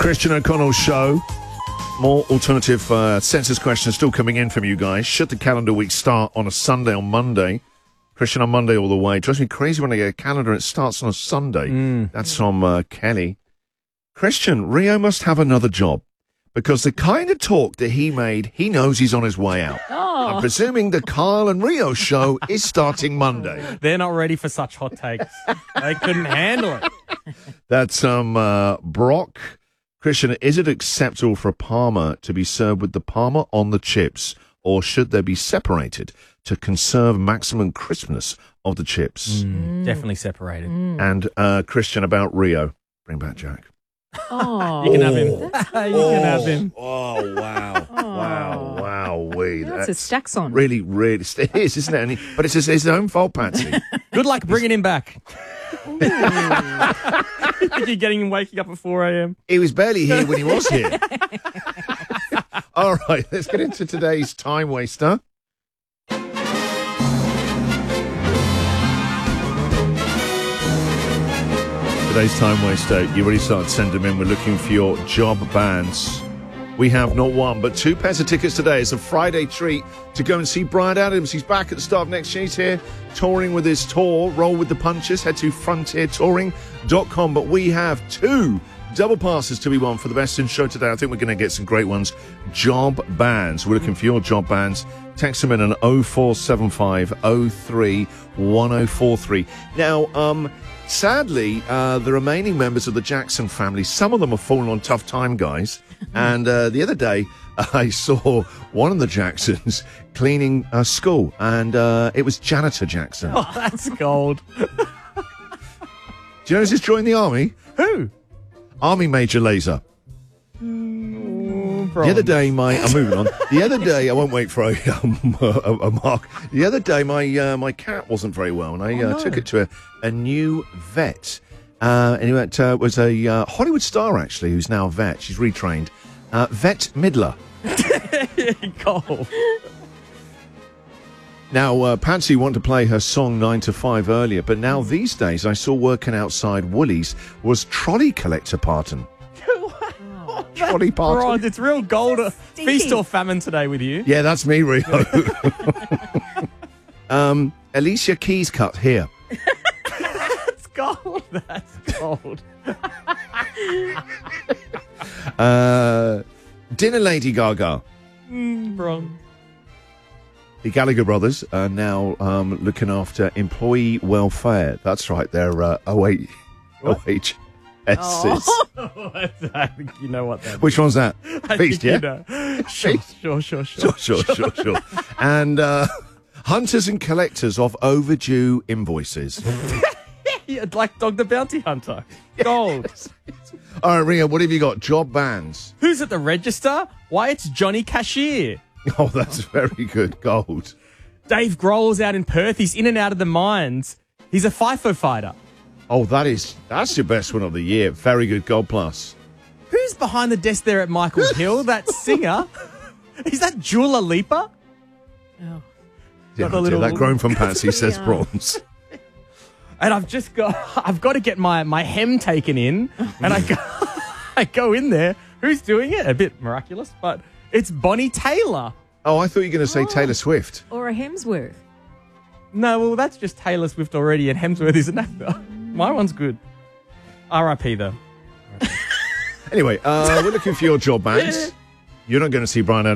Christian O'Connell Show. More alternative census questions still coming in from you guys. Should the calendar week start on a Sunday or Monday? Christian on Monday all the way. It drives me crazy when I get a calendar and it starts on a Sunday. That's from Kelly. Christian, Rio must have another job because the kind of talk that he made, he knows he's on his way out. I'm presuming the Kyle and Rio show is starting Monday. They're not ready for such hot takes. They couldn't handle it. That's Brock. Christian, is it acceptable for a Parma to be served with the Parma on the chips, or should they be separated to conserve maximum crispness of the chips? Definitely separated. And Christian, about Rio. Bring back Jack. You can have him. You can have him. Oh, wow. Wow. That's a stacks on. Really, it is, isn't it? But it's his own fault, Patsy. Good luck bringing him back. You're getting him waking up at 4 a.m. He was barely here when he was here. All right, let's get into today's time waster. Today's time waster, you already started sending them in. We're looking for your job bands. We have not one, but 2 pairs of tickets today. It's a Friday treat to go and see Bryan Adams. He's back at the start of next year. He's here touring with his tour, Roll with the Punches. Head to frontiertouring.com. But we have 2 double passes to be won for the Best in Show today. I think we're going to get some great ones. Job bands. We're looking for your job bands. Text them in on 0475 03 1043. Now, sadly, the remaining members of the Jackson family, some of them have fallen on tough time, guys. And the other day, I saw one of the Jacksons cleaning a school, and it was Janitor Jackson. Oh, that's gold. Do you know who's just joined the army? Who? Army Major Laser. The other day, I'm moving on. The other day, I won't wait for a mark. The other day, my cat wasn't very well, and I took it to a new vet. And he was a Hollywood star, actually, who's now a vet. She's retrained. Vet Midler. Gold. Now, Patsy wanted to play her song 9 to 5 earlier, but now these days, I saw working outside Woolies was trolley collector Parton. Trolley Parton. Ron, it's real gold. Feast or famine today with you. Yeah, that's me, Rio. Alicia Keys cut here. That's gold. That's gold. Dinner Lady Gaga. Wrong. The Gallagher brothers are now looking after employee welfare. That's right, they're OHSs. I think you know what that is. Which one's that? I Feast, think yeah? You know. Sure. Sure. And hunters and collectors of overdue invoices. Yeah, like Dog the Bounty Hunter. Gold. All right, Rio, what have you got? Job bands. Who's at the register? Why, it's Johnny Cashier. Oh, that's very good. Gold. Dave Grohl's out in Perth. He's in and out of the mines. He's a FIFO fighter. Oh, that's your best one of the year. Very good. Gold plus. Who's behind the desk there at Michael Hill? That singer? Is that Dua Lipa? Oh. Yeah, Got a little- that grown from Patsy, says Yeah. Bronze. And I've got to get my hem taken in, and I go in there. Who's doing it? A bit miraculous, but it's Bonnie Taylor. Oh, I thought you were going to say Taylor Swift. Or a Hemsworth. No, well, that's just Taylor Swift already, and Hemsworth is an actor. My one's good. R.I.P. though. Anyway, we're looking for your job bands. You're not going to see Bryan Adams